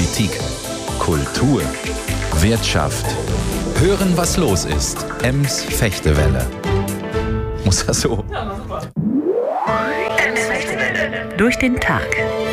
Politik, Kultur, Wirtschaft. Hören, was los ist. Ems Fechtewelle. Muss das so? Ja, super. Ems Fechtewelle. Durch den Tag.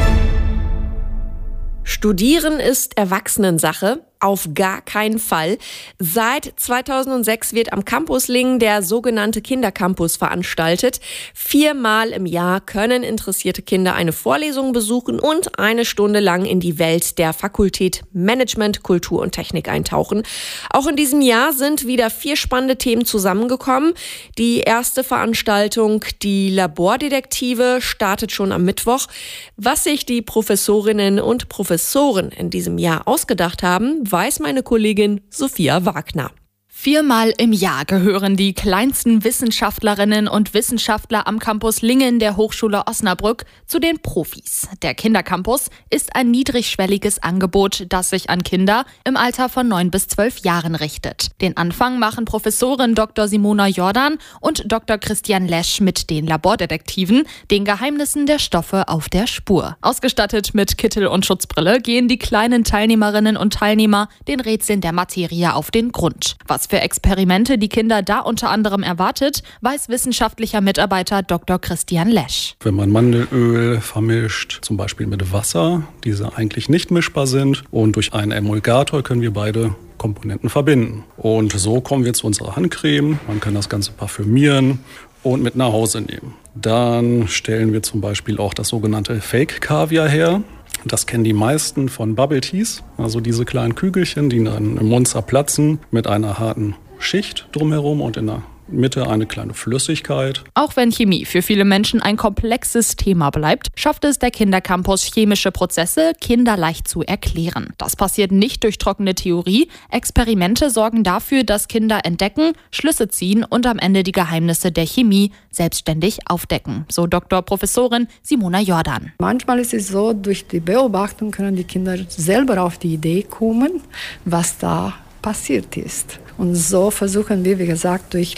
Studieren ist Erwachsenensache. Auf gar keinen Fall. Seit 2006 wird am Campus Lingen der sogenannte Kindercampus veranstaltet. 4-mal im Jahr können interessierte Kinder eine Vorlesung besuchen und 1 Stunde lang in die Welt der Fakultät Management, Kultur und Technik eintauchen. Auch in diesem Jahr sind wieder 4 spannende Themen zusammengekommen. Die erste Veranstaltung, die Labordetektive, startet schon am Mittwoch. Was sich die Professorinnen und Professoren in diesem Jahr ausgedacht haben, weiß meine Kollegin Sophia Wagner. 4-mal im Jahr gehören die kleinsten Wissenschaftlerinnen und Wissenschaftler am Campus Lingen der Hochschule Osnabrück zu den Profis. Der Kindercampus ist ein niedrigschwelliges Angebot, das sich an Kinder im Alter von 9 bis 12 Jahren richtet. Den Anfang machen Professorin Dr. Simona Jordan und Dr. Christian Lesch mit den Labordetektiven, den Geheimnissen der Stoffe auf der Spur. Ausgestattet mit Kittel und Schutzbrille gehen die kleinen Teilnehmerinnen und Teilnehmer den Rätseln der Materie auf den Grund. Was für Experimente die Kinder da unter anderem erwartet, weiß wissenschaftlicher Mitarbeiter Dr. Christian Lesch. Wenn man Mandelöl vermischt, zum Beispiel mit Wasser, diese eigentlich nicht mischbar sind, und durch einen Emulgator können wir beide Komponenten verbinden. Und so kommen wir zu unserer Handcreme. Man kann das Ganze parfümieren und mit nach Hause nehmen. Dann stellen wir zum Beispiel auch das sogenannte Fake-Kaviar her. Das kennen die meisten von Bubble Teas, also diese kleinen Kügelchen, die dann im Mund zerplatzen mit einer harten Schicht drumherum und in der Mitte eine kleine Flüssigkeit. Auch wenn Chemie für viele Menschen ein komplexes Thema bleibt, schafft es der Kindercampus, chemische Prozesse kinderleicht zu erklären. Das passiert nicht durch trockene Theorie. Experimente sorgen dafür, dass Kinder entdecken, Schlüsse ziehen und am Ende die Geheimnisse der Chemie selbstständig aufdecken. So Dr. Professorin Simona Jordan. Manchmal ist es so, durch die Beobachtung können die Kinder selber auf die Idee kommen, was da passiert ist. Und so versuchen wir, wie gesagt, durch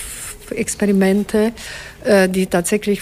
Live-Experimente, die tatsächlich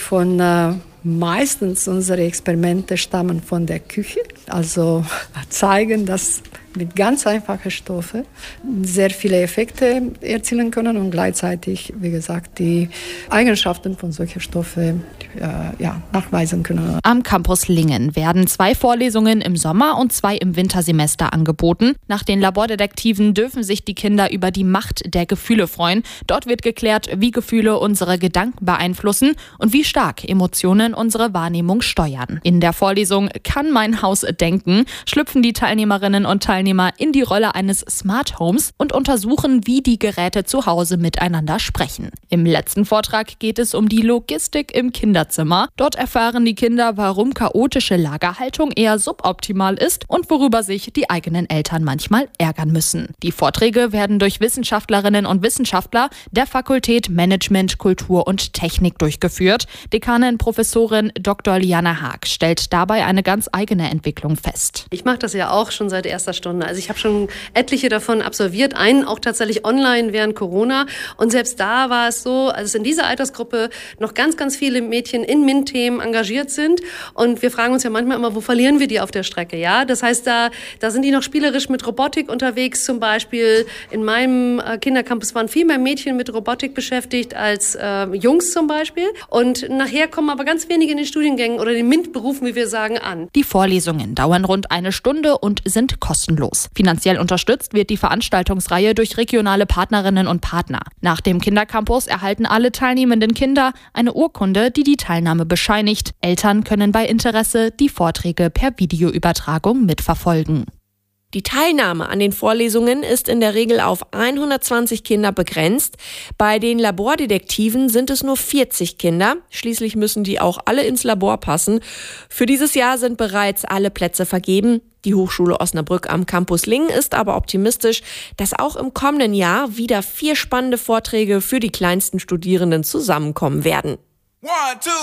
meistens unsere Experimente stammen von der Küche, also zeigen, dass mit ganz einfachen Stoffen sehr viele Effekte erzielen können und gleichzeitig, wie gesagt, die Eigenschaften von solchen Stoffen nachweisen können. Am Campus Lingen werden 2 Vorlesungen im Sommer und 2 im Wintersemester angeboten. Nach den Labordetektiven dürfen sich die Kinder über die Macht der Gefühle freuen. Dort wird geklärt, wie Gefühle unsere Gedanken beeinflussen und wie stark Emotionen unsere Wahrnehmung steuern. In der Vorlesung Kann mein Haus denken? Schlüpfen die Teilnehmerinnen und Teilnehmer in die Rolle eines Smart Homes und untersuchen, wie die Geräte zu Hause miteinander sprechen. Im letzten Vortrag geht es um die Logistik im Kinderzimmer. Dort erfahren die Kinder, warum chaotische Lagerhaltung eher suboptimal ist und worüber sich die eigenen Eltern manchmal ärgern müssen. Die Vorträge werden durch Wissenschaftlerinnen und Wissenschaftler der Fakultät Management, Kultur und Technik durchgeführt. Dekanin Professorin Dr. Liana Haag stellt dabei eine ganz eigene Entwicklung fest. Ich mache das ja auch schon seit erster Stunde. Also ich habe schon etliche davon absolviert, einen auch tatsächlich online während Corona. Und selbst da war es so, als in dieser Altersgruppe noch ganz, ganz viele Mädchen in MINT-Themen engagiert sind. Und wir fragen uns ja manchmal immer, wo verlieren wir die auf der Strecke? Ja, das heißt, da sind die noch spielerisch mit Robotik unterwegs. Zum Beispiel in meinem Kindercampus waren viel mehr Mädchen mit Robotik beschäftigt als Jungs zum Beispiel. Und nachher kommen aber ganz wenige in den Studiengängen oder den MINT-Berufen, wie wir sagen, an. Die Vorlesungen dauern rund 1 Stunde und sind kostenlos. Finanziell unterstützt wird die Veranstaltungsreihe durch regionale Partnerinnen und Partner. Nach dem Kindercampus erhalten alle teilnehmenden Kinder eine Urkunde, die die Teilnahme bescheinigt. Eltern können bei Interesse die Vorträge per Videoübertragung mitverfolgen. Die Teilnahme an den Vorlesungen ist in der Regel auf 120 Kinder begrenzt. Bei den Labordetektiven sind es nur 40 Kinder. Schließlich müssen die auch alle ins Labor passen. Für dieses Jahr sind bereits alle Plätze vergeben. Die Hochschule Osnabrück am Campus Lingen ist aber optimistisch, dass auch im kommenden Jahr wieder 4 spannende Vorträge für die kleinsten Studierenden zusammenkommen werden. 1, 2